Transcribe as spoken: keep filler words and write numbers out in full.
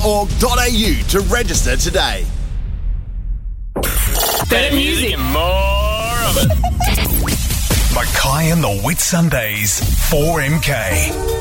org dot a u to register today. Better music and more of it. Mackay and the Whit Sundays, four M K.